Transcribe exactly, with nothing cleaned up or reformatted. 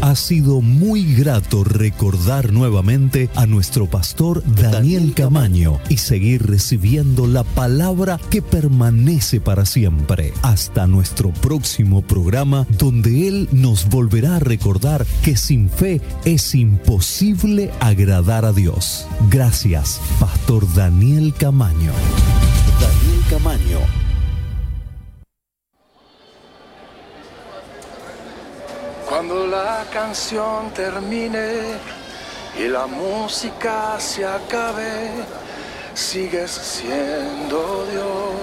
Ha sido muy grato recordar nuevamente a nuestro pastor Daniel Camaño y seguir recibiendo la palabra que permanece para siempre. Hasta nuestro próximo programa, donde Él nos volverá a recordar que sin fe es imposible agradar a Dios. Gracias, Pastor Daniel Camaño. Daniel Camaño. Cuando la canción termine y la música se acabe, sigues siendo Dios.